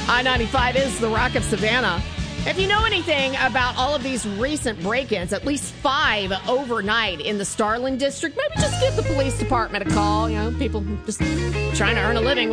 I-95 is the Rock of Savannah. If you know anything about all of these recent break-ins, at least 5 overnight in the Starland district, maybe just give the police department a call. You know, people just trying to earn a living